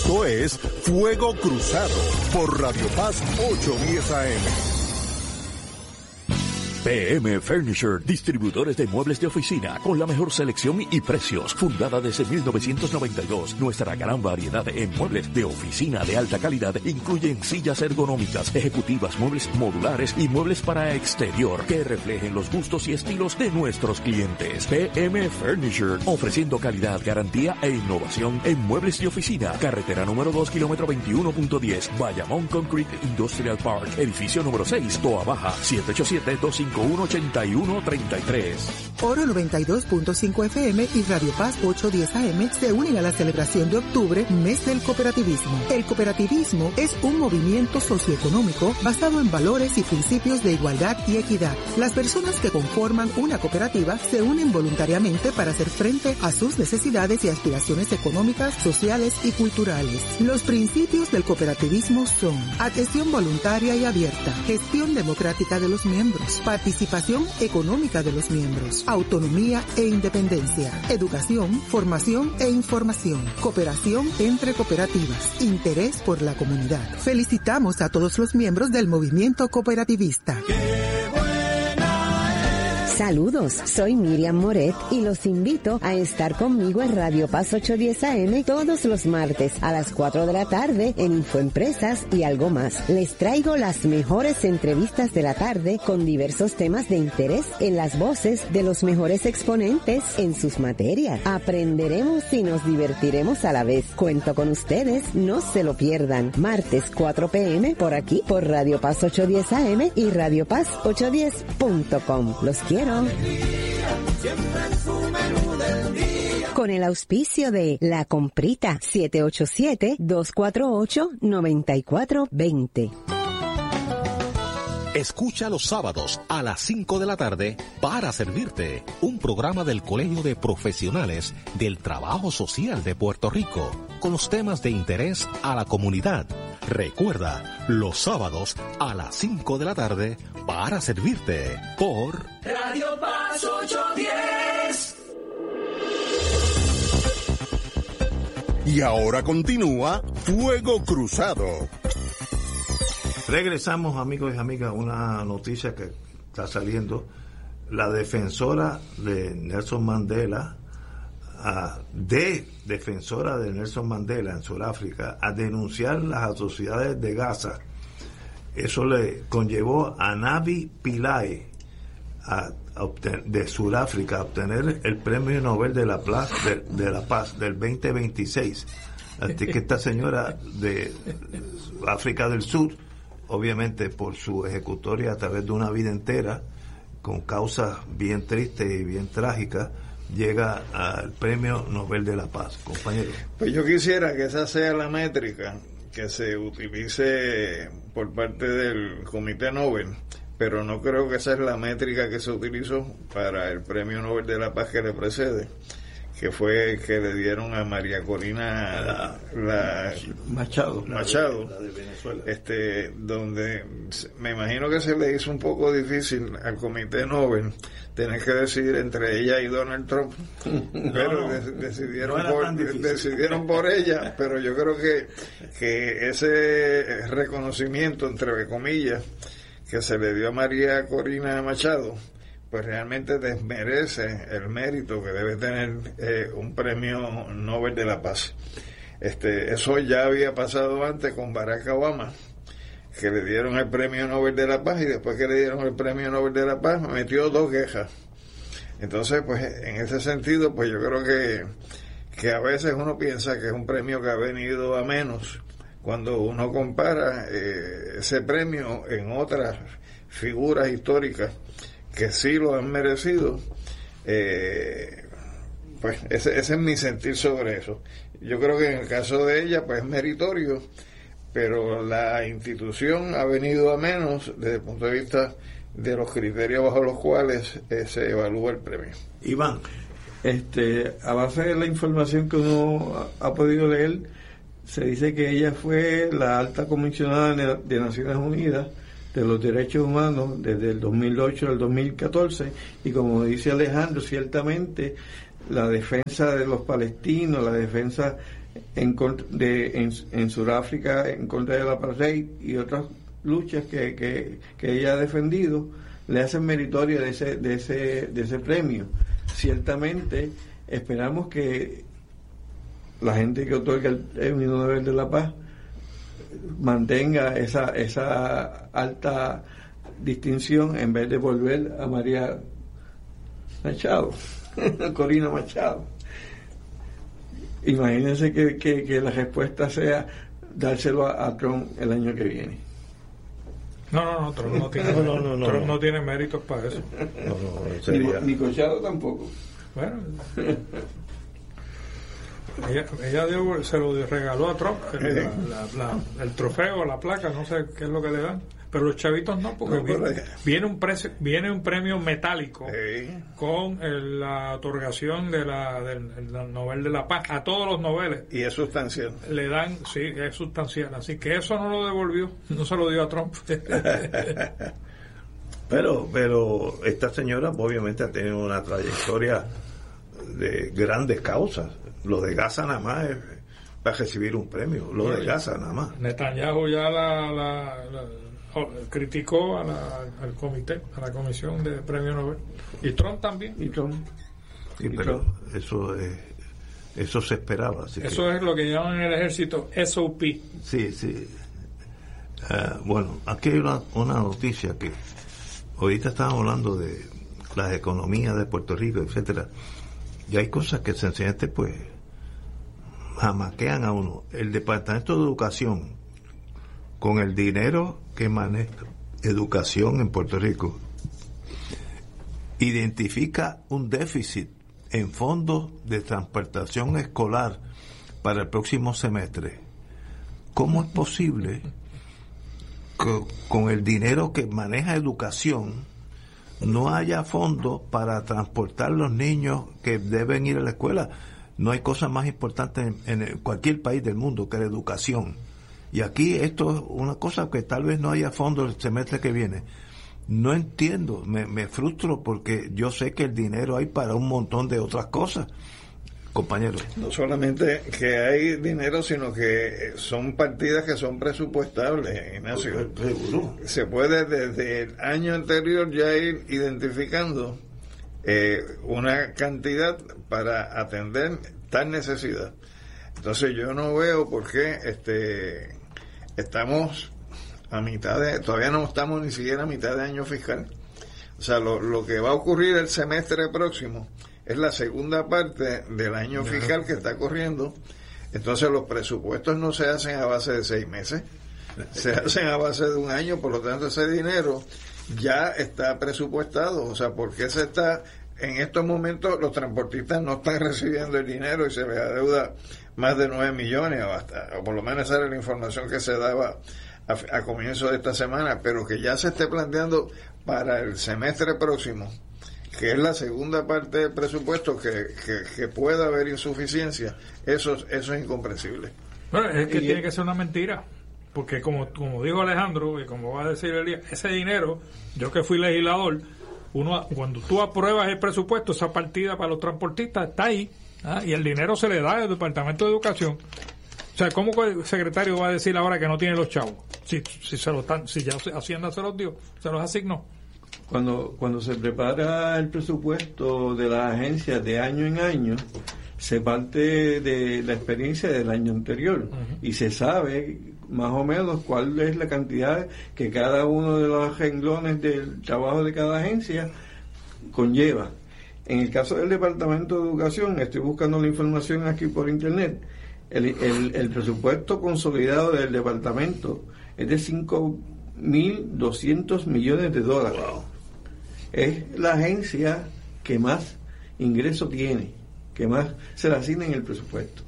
Esto es Fuego Cruzado por Radio Paz 810 AM. PM Furniture, distribuidores de muebles de oficina con la mejor selección y precios. Fundada desde 1992, nuestra gran variedad en muebles de oficina de alta calidad incluyen sillas ergonómicas, ejecutivas, muebles modulares y muebles para exterior que reflejen los gustos y estilos de nuestros clientes. PM Furniture, ofreciendo calidad, garantía e innovación en muebles de oficina. Carretera número 2, kilómetro 21.10, Bayamón Concrete Industrial Park, edificio número 6, Toa Baja, 787-251-8133. Oro 92.5 FM y Radio Paz 810 AM se unen a la celebración de octubre, mes del cooperativismo. El cooperativismo es un movimiento socioeconómico basado en valores y principios de igualdad y equidad. Las personas que conforman una cooperativa se unen voluntariamente para hacer frente a sus necesidades y aspiraciones económicas, sociales y culturales. Los principios del cooperativismo son adhesión voluntaria y abierta, gestión democrática de los miembros, participación económica de los miembros, autonomía e independencia, educación, formación e información, cooperación entre cooperativas, interés por la comunidad. Felicitamos a todos los miembros del movimiento cooperativista. Saludos, soy Miriam Moret y los invito a estar conmigo en Radio Paz 810 AM todos los martes a las 4 de la tarde en Infoempresas y algo más. Les traigo las mejores entrevistas de la tarde con diversos temas de interés en las voces de los mejores exponentes en sus materias. Aprenderemos y nos divertiremos a la vez. Cuento con ustedes, no se lo pierdan. Martes 4 p.m. por aquí, por Radio Paz 810 AM y Radio Paz 810.com. Los quiero. Con el auspicio de La Comprita, 787-248-9420. Escucha los sábados a las 5 de la tarde Para Servirte, un programa del Colegio de Profesionales del Trabajo Social de Puerto Rico, con los temas de interés a la comunidad. Recuerda, los sábados a las 5 de la tarde Para Servirte, por Radio Paz 810. Y ahora continúa Fuego Cruzado. Regresamos, amigos y amigas, una noticia que está saliendo. La defensora de Nelson Mandela, defensora de Nelson Mandela en Sudáfrica, a denunciar las atrocidades de Gaza. Eso le conllevó a Navi Pillay de Sudáfrica a obtener el Premio Nobel de la Paz del 2026. Así que esta señora de África del Sur, obviamente por su ejecutoria a través de una vida entera, con causas bien tristes y bien trágicas, llega al Premio Nobel de la Paz. Compañero. Pues yo quisiera que esa sea la métrica que se utilice por parte del Comité Nobel, pero no creo que esa es la métrica que se utilizó para el Premio Nobel de la Paz que le precede, que fue que le dieron a María Corina Machado, la de Venezuela, donde me imagino que se le hizo un poco difícil al Comité Nobel tener que decidir entre ella y Donald Trump, pero decidieron por ella, pero yo creo que ese reconocimiento, entre comillas, que se le dio a María Corina Machado, pues realmente desmerece el mérito que debe tener un premio Nobel de la Paz. Eso ya había pasado antes con Barack Obama, que le dieron el premio Nobel de la Paz, y después que le dieron el premio Nobel de la Paz metió 2 quejas. Entonces, pues en ese sentido, pues yo creo que a veces uno piensa que es un premio que ha venido a menos cuando uno compara ese premio en otras figuras históricas que sí lo han merecido. Pues ese es mi sentir sobre eso. Yo creo que en el caso de ella, pues es meritorio, pero la institución ha venido a menos desde el punto de vista de los criterios bajo los cuales se evalúa el premio. Iván. A base de la información que uno ha podido leer, se dice que ella fue la alta comisionada de Naciones Unidas de los Derechos Humanos desde el 2008 al 2014, y como dice Alejandro, ciertamente la defensa de los palestinos, la defensa en Sudáfrica en contra del apartheid y otras luchas que ella ha defendido, le hacen meritoria de ese premio. Ciertamente esperamos que la gente que otorga el Premio Nobel de la Paz mantenga esa alta distinción en vez de volver a María Machado, Corina Machado. Imagínense que la respuesta sea dárselo a Trump el año que viene. No, Trump no tiene, Trump no tiene méritos para eso. Ni Collado tampoco. Bueno, ella se lo regaló a Trump, el trofeo, la placa, no sé qué es lo que le dan, pero los chavitos no, porque viene un premio metálico con la otorgación del Nobel de la Paz a todos los nobeles, y es sustancial, le dan, sí, es sustancial, así que eso no lo devolvió, no se lo dio a Trump. pero esta señora obviamente ha tenido una trayectoria de grandes causas. Lo de Gaza nada más es para recibir un premio, lo de Gaza nada más. Netanyahu ya criticó al comité, a la comisión de premio Nobel, y Trump también. Pero eso se esperaba. Así eso es lo que llaman en el ejército SOP. Sí. Bueno, aquí hay una noticia que ahorita estábamos hablando de las economías de Puerto Rico, etcétera, y hay cosas que sencillamente pues jamaquean a uno. El Departamento de Educación, con el dinero que maneja educación en Puerto Rico, identifica un déficit en fondos de transportación escolar para el próximo semestre. ¿Cómo es posible que con el dinero que maneja educación no haya fondos para transportar los niños que deben ir a la escuela? No hay cosa más importante en cualquier país del mundo que la educación. Y aquí esto es una cosa que tal vez no haya fondos el semestre que viene. No entiendo, me frustro porque yo sé que el dinero hay para un montón de otras cosas, compañeros. No solamente que hay dinero, sino que son partidas que son presupuestables, Ignacio. Seguro. Se puede desde el año anterior ya ir identificando una cantidad para atender tal necesidad. Entonces yo no veo por qué estamos a mitad todavía no estamos ni siquiera a mitad de año fiscal. O sea, lo que va a ocurrir el semestre próximo es la segunda parte del año fiscal que está corriendo. Entonces los presupuestos no se hacen a base de 6 meses, se hacen a base de un año. Por lo tanto, ese dinero ya está presupuestado. O sea, ¿por qué en estos momentos los transportistas no están recibiendo el dinero y se les adeuda más de 9 millones, o por lo menos esa era la información que se daba a comienzo de esta semana, pero que ya se esté planteando para el semestre próximo, que es la segunda parte del presupuesto, que pueda haber insuficiencia? Eso es incomprensible. Bueno, es que tiene que ser una mentira, porque como dijo Alejandro, y como va a decir Elías, ese dinero, yo que fui legislador, cuando tú apruebas el presupuesto, esa partida para los transportistas está ahí, y el dinero se le da al Departamento de Educación. O sea, ¿cómo el secretario va a decir ahora que no tiene los chavos? Si ya Hacienda se los dio, se los asignó. Cuando se prepara el presupuesto de las agencias de año en año, se parte de la experiencia del año anterior, y se sabe más o menos cuál es la cantidad que cada uno de los renglones del trabajo de cada agencia conlleva. En el caso del Departamento de Educación, estoy buscando la información aquí por internet, el presupuesto consolidado del departamento es de $5.200 millones. Wow. Es la agencia que más ingreso tiene, que más se le asigna en el presupuesto.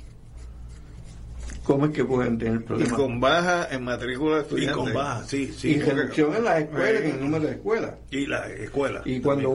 ¿Cómo es que pueden tener problemas? Y con baja en matrícula de estudiantes. Y con baja, sí. Y reducción en las escuelas, en el número de escuelas. Y las escuelas. Y cuando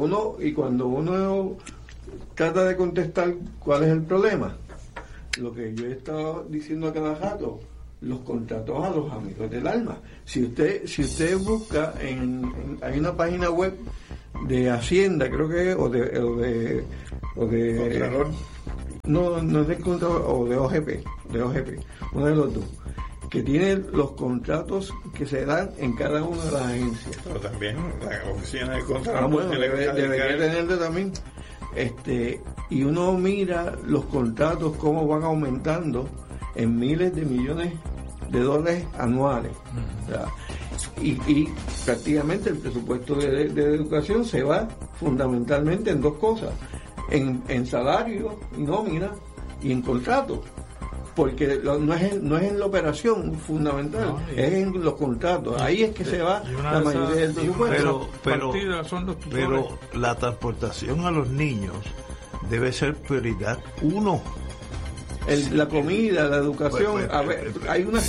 uno trata de contestar cuál es el problema, lo que yo he estado diciendo a cada rato, los contratos a los amigos del alma. Si usted busca hay una página web de Hacienda, creo que o de Contralor. No es de Contralor o de OGP, uno de los dos, que tiene los contratos que se dan en cada una de las agencias. Pero también la oficina de Contralor debería tenerlo también. Y uno mira los contratos cómo van aumentando en miles de millones de dólares anuales. O sea, y prácticamente el presupuesto de educación se va fundamentalmente en dos cosas: en salario y nómina y en contratos, porque no es en la operación fundamental, es en los contratos. Ahí es que se va la mayoría del presupuesto. Pero la transportación a los niños debe ser prioridad uno. La comida, la educación, hay una...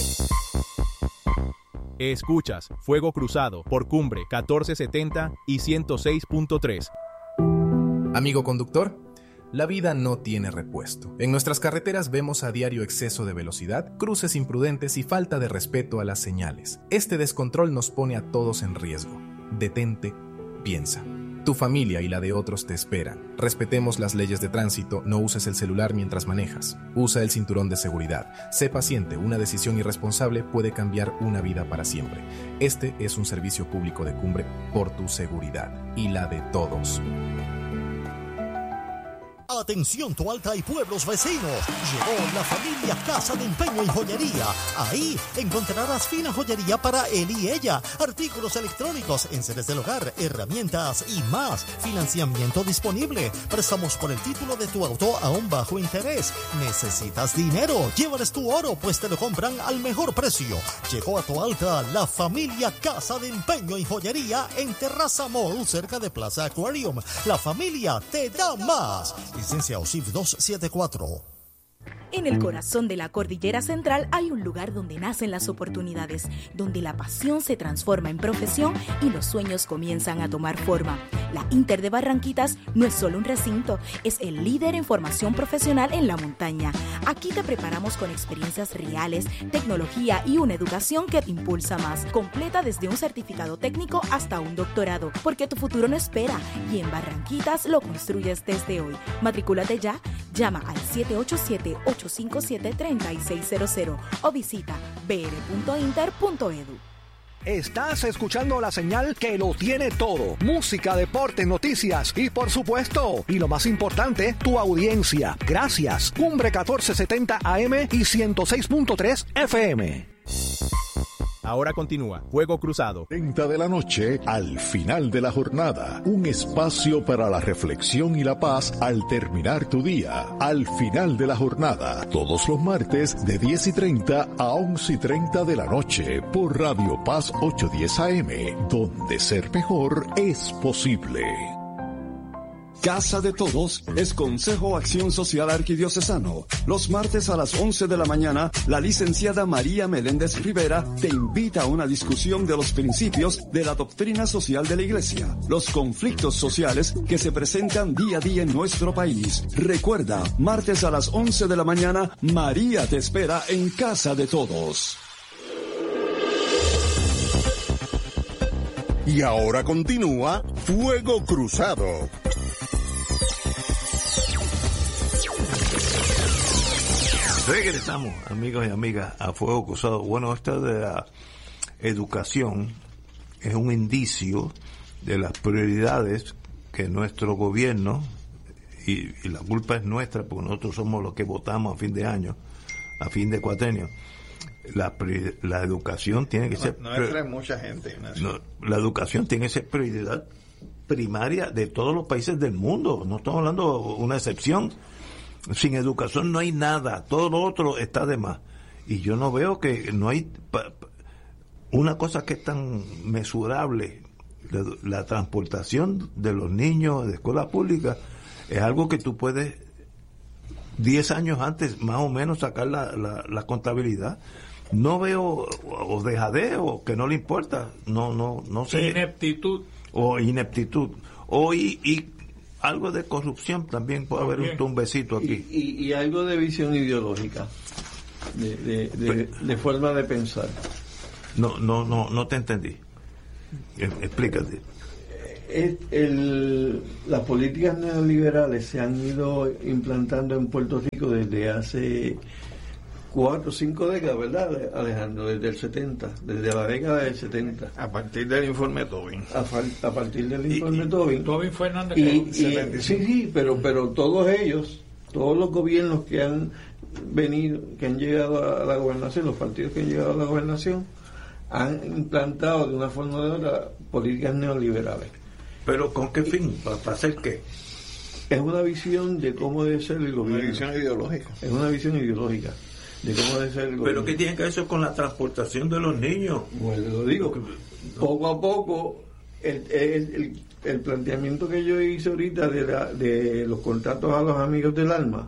Escuchas Fuego Cruzado por Cumbre 1470 y 106.3. Amigo conductor, la vida no tiene repuesto. En nuestras carreteras vemos a diario exceso de velocidad, cruces imprudentes y falta de respeto a las señales. Este descontrol nos pone a todos en riesgo. Detente, piensa. Tu familia y la de otros te esperan. Respetemos las leyes de tránsito, no uses el celular mientras manejas. Usa el cinturón de seguridad. Sé paciente, una decisión irresponsable puede cambiar una vida para siempre. Este es un servicio público de Cumbre por tu seguridad y la de todos. Atención Toalta y pueblos vecinos, llegó la familia Casa de Empeño y Joyería. Ahí encontrarás fina joyería para él y ella, artículos electrónicos, enseres del hogar, herramientas y más. Financiamiento disponible, préstamos por el título de tu auto a un bajo interés. ¿Necesitas dinero? Llévales tu oro, pues te lo compran al mejor precio. Llegó a Toalta la familia Casa de Empeño y Joyería en Terraza Mall, cerca de Plaza Aquarium. La familia te da más. Licencia OSIF 274. En el corazón de la Cordillera Central hay un lugar donde nacen las oportunidades, donde la pasión se transforma en profesión y los sueños comienzan a tomar forma. La Inter de Barranquitas no es solo un recinto, es el líder en formación profesional en la montaña. Aquí te preparamos con experiencias reales, tecnología y una educación que te impulsa más. Completa desde un certificado técnico hasta un doctorado, porque tu futuro no espera y en Barranquitas lo construyes desde hoy. Matricúlate ya, llama al 787-857-3600 o visita br.inter.edu. Estás escuchando la señal que lo tiene todo. Música, deporte, noticias y por supuesto, y lo más importante, tu audiencia. Gracias. Cumbre 1470 AM y 106.3 FM. Ahora continúa Fuego Cruzado. 30 de la noche, al final de la jornada. Un espacio para la reflexión y la paz al terminar tu día. Al final de la jornada. Todos los martes de 10:30 a 11:30 de la noche. Por Radio Paz 810 AM. Donde ser mejor es posible. Casa de Todos es Consejo Acción Social Arquidiocesano. Los martes a las 11 de la mañana, la licenciada María Meléndez Rivera te invita a una discusión de los principios de la doctrina social de la Iglesia, los conflictos sociales que se presentan día a día en nuestro país. Recuerda, martes a las 11 de la mañana, María te espera en Casa de Todos. Y ahora continúa Fuego Cruzado. Regresamos, amigos y amigas, a Fuego Cruzado. Bueno, esta de la educación es un indicio de las prioridades que nuestro gobierno, y la culpa es nuestra porque nosotros somos los que votamos a fin de año, a fin de cuatrenio. La educación tiene que ser... No entra mucha gente. No, la educación tiene que ser prioridad primaria de todos los países del mundo. No estamos hablando de una excepción. Sin educación no hay nada, todo lo otro está de más. Y yo no veo que no hay una cosa que es tan mesurable, la transportación de los niños de escuela pública, es algo que tú puedes 10 años antes más o menos sacar la contabilidad. No veo o dejadeo, que no le importa, no sé. Ineptitud. O ineptitud. Y algo de corrupción también puede haber un tumbecito aquí. Y algo de visión ideológica, de forma de pensar. No te entendí. Explícate. las políticas neoliberales se han ido implantando en Puerto Rico desde hace 4 o 5 décadas, ¿verdad, Alejandro? Desde el 70, desde la década del 70. A partir del informe Tobin. A partir del informe Tobin. Tobin Fernández. Sí, pero todos ellos, todos los gobiernos que han venido, que han llegado a la gobernación, los partidos que han llegado a la gobernación, han implantado de una forma o de otra políticas neoliberales. ¿Pero con qué fin? ¿Para hacer qué? Es una visión de cómo debe ser el gobierno. Una visión ideológica. Es una visión ideológica de cómo debe ser el gobierno. ¿Pero qué tiene que ver eso con la transportación de los niños? Bueno, lo digo. Poco a poco, el planteamiento que yo hice ahorita de los contratos a los amigos del alma,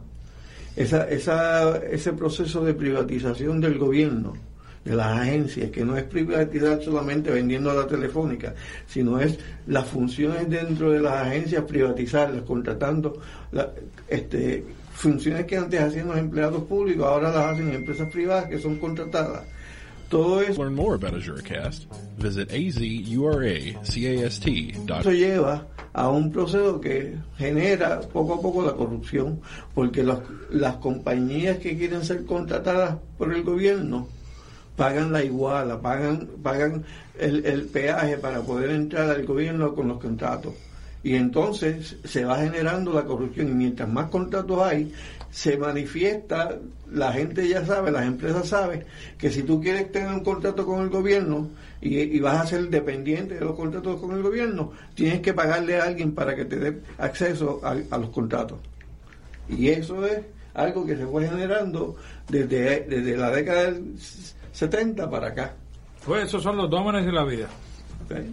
ese proceso de privatización del gobierno, de las agencias, que no es privatizar solamente vendiendo a la telefónica, sino es las funciones dentro de las agencias, privatizarlas, contratando funciones que antes hacían los empleados públicos, ahora las hacen empresas privadas que son contratadas. Todo eso. Learn more about AzureCast. Visit azuracast.com. Eso lleva a un proceso que genera poco a poco la corrupción, porque las compañías que quieren ser contratadas por el gobierno pagan la iguala, pagan el peaje para poder entrar al gobierno con los contratos. Y entonces se va generando la corrupción, y mientras más contratos hay, se manifiesta, la gente ya sabe, las empresas saben que si tú quieres tener un contrato con el gobierno y vas a ser dependiente de los contratos con el gobierno, tienes que pagarle a alguien para que te dé acceso a los contratos. Y eso es algo que se fue generando desde la década del 70 para acá. Pues esos son los dómenes de la vida. Okay.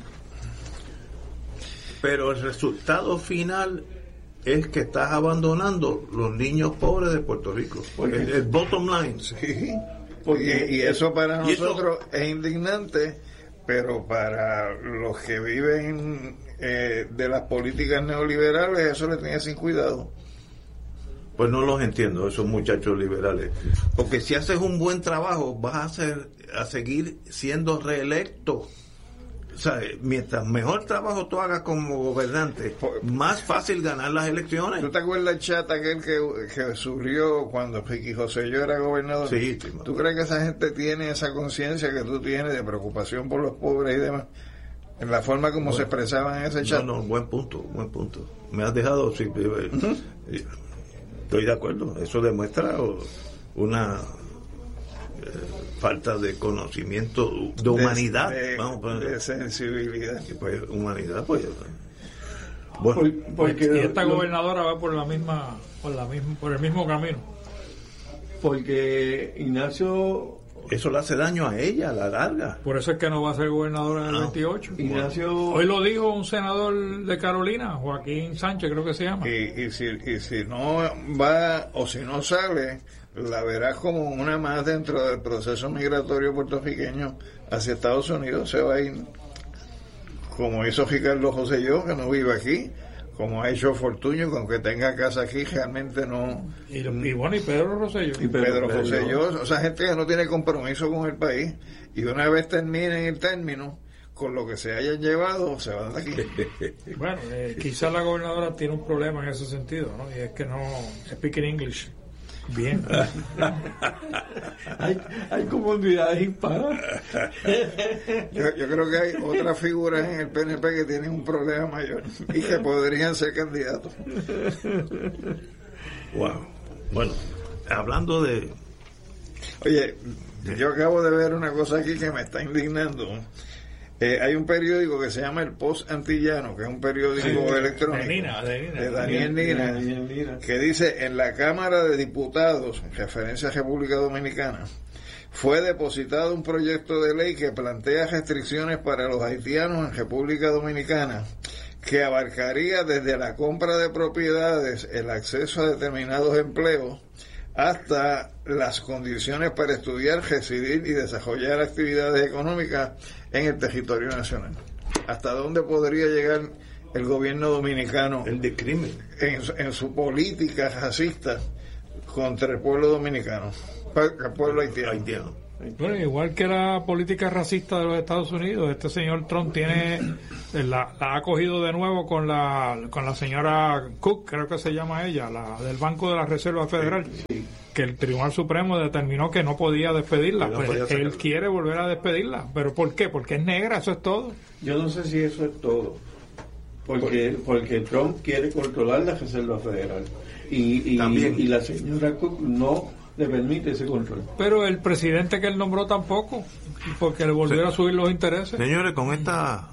Pero el resultado final es que estás abandonando los niños pobres de Puerto Rico. El bottom line. Sí. Y eso para nosotros es indignante, pero para los que viven de las políticas neoliberales, eso le tiene sin cuidado. Pues no los entiendo, esos muchachos liberales. Porque si haces un buen trabajo, vas a seguir siendo reelecto. O sea, mientras mejor trabajo tú hagas como gobernante, más fácil ganar las elecciones. ¿Tú te acuerdas el chat aquel que surgió cuando Ricky Rosselló era gobernador? Sí. ¿Tú crees que esa gente tiene esa conciencia que tú tienes de preocupación por los pobres y demás? En la forma como se expresaban en ese chat. No, buen punto. Me has dejado... Sí, estoy de acuerdo. Eso demuestra una... falta de conocimiento, de humanidad, de sensibilidad. Pues humanidad, pues. Bueno, porque y esta gobernadora va por el mismo camino. Porque Ignacio, eso le hace daño a ella a la larga. Por eso es que no va a ser gobernadora en el 28. Ignacio, hoy lo dijo un senador de Carolina, Joaquín Sánchez, creo que se llama. Y si no va o si no sale, la verás como una más dentro del proceso migratorio puertorriqueño hacia Estados Unidos. Se va a ir, como hizo Ricardo Rosselló, que no vive aquí, como ha hecho Fortuño, que aunque tenga casa aquí, realmente no. Y Pedro Rosselló. Pedro Rosselló, o sea, gente que no tiene compromiso con el país, y una vez terminen el término, con lo que se hayan llevado, se van de aquí. Bueno, quizás la gobernadora tiene un problema en ese sentido, ¿no? Y es que no speaking English. Bien. hay comunidades hispanas. Yo creo que hay otras figuras en el PNP que tienen un problema mayor y que podrían ser candidatos. Wow. Bueno, hablando de... Oye, yo acabo de ver una cosa aquí que me está indignando. Hay un periódico que se llama El Post Antillano, que es un periódico electrónico de Daniel Nina, que dice: en la Cámara de Diputados, en referencia a República Dominicana, fue depositado un proyecto de ley que plantea restricciones para los haitianos en República Dominicana, que abarcaría desde la compra de propiedades, el acceso a determinados empleos, hasta las condiciones para estudiar, residir y desarrollar actividades económicas en el territorio nacional. ¿Hasta dónde podría llegar el gobierno dominicano el discrimen en su política racista contra el pueblo dominicano, el pueblo haitiano? Bueno, igual que la política racista de los Estados Unidos, este señor Trump la ha cogido de nuevo con la señora Cook, creo que se llama ella, la del Banco de la Reserva Federal, sí. Que el Tribunal Supremo determinó que no podía despedirla. No, pues él quiere volver a despedirla. ¿Pero por qué? Porque es negra, eso es todo. Yo no sé si eso es todo. Porque Trump quiere controlar la Reserva Federal. Y la señora Cook no le permite ese control. Pero el presidente que él nombró tampoco, porque le volvieron a subir los intereses. Señores, con esta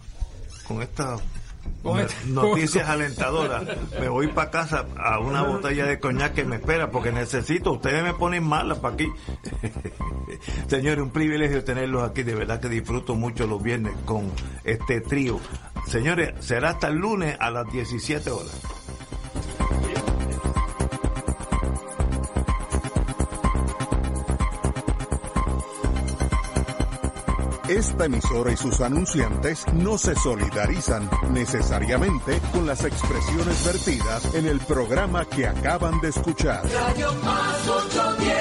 noticias alentadoras, me voy para casa a una botella de coñac que me espera, porque necesito, ustedes me ponen malas para aquí. Señores, un privilegio tenerlos aquí, de verdad que disfruto mucho los viernes con este trío. Señores, será hasta el lunes a las 17 horas. Esta emisora y sus anunciantes no se solidarizan necesariamente con las expresiones vertidas en el programa que acaban de escuchar. Radio Paz 810.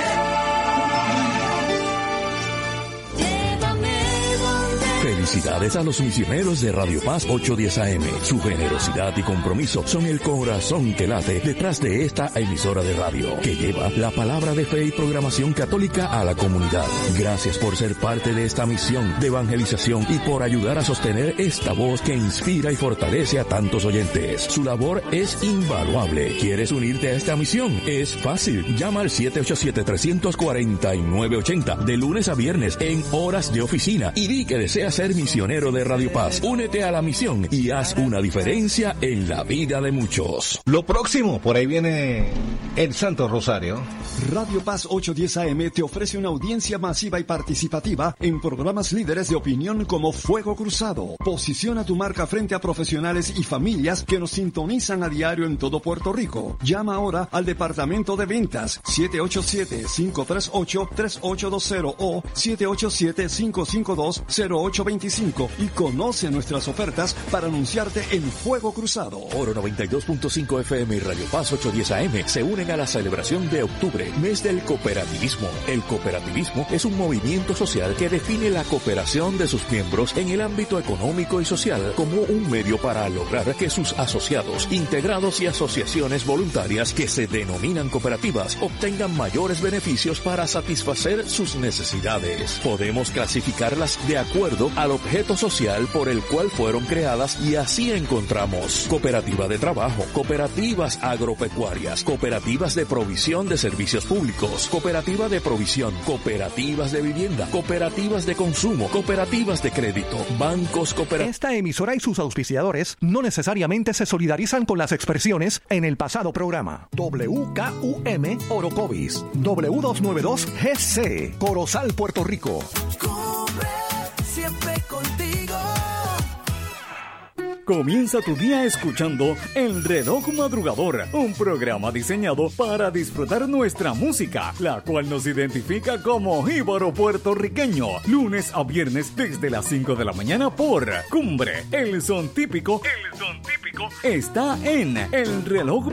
Felicidades a los misioneros de Radio Paz 810 AM. Su generosidad y compromiso son el corazón que late detrás de esta emisora de radio, que lleva la palabra de fe y programación católica a la comunidad. Gracias por ser parte de esta misión de evangelización y por ayudar a sostener esta voz que inspira y fortalece a tantos oyentes. Su labor es invaluable. ¿Quieres unirte a esta misión? Es fácil. Llama al 787-349-80 de lunes a viernes en horas de oficina y di que deseas ser misionero de Radio Paz. Únete a la misión y haz una diferencia en la vida de muchos. Lo próximo, por ahí viene el Santo Rosario. Radio Paz 810 AM te ofrece una audiencia masiva y participativa en programas líderes de opinión como Fuego Cruzado. Posiciona tu marca frente a profesionales y familias que nos sintonizan a diario en todo Puerto Rico. Llama ahora al Departamento de Ventas 787-538-3820 o 787-552-0825 y conoce nuestras ofertas para anunciarte en Fuego Cruzado. Oro 92.5 FM y Radio Paz 810 AM se unen a la celebración de octubre, mes del cooperativismo. El cooperativismo es un movimiento social que define la cooperación de sus miembros en el ámbito económico y social como un medio para lograr que sus asociados, integrados y asociaciones voluntarias que se denominan cooperativas obtengan mayores beneficios para satisfacer sus necesidades. Podemos clasificarlas de acuerdo al objeto social por el cual fueron creadas y así encontramos cooperativa de trabajo, cooperativas agropecuarias, cooperativas de provisión de servicios públicos, cooperativa de provisión, cooperativas de vivienda, cooperativas de consumo, cooperativas de crédito, bancos cooperativos. Esta emisora y sus auspiciadores no necesariamente se solidarizan con las expresiones en el pasado programa. WKUM Orocovis, W292 GC, Corozal, Puerto Rico. Siempre contigo. Comienza tu día escuchando El Reloj Madrugador, un programa diseñado para disfrutar nuestra música, la cual nos identifica como jíbaro puertorriqueño. Lunes a viernes desde las 5 de la mañana por Cumbre. El son típico está en El Reloj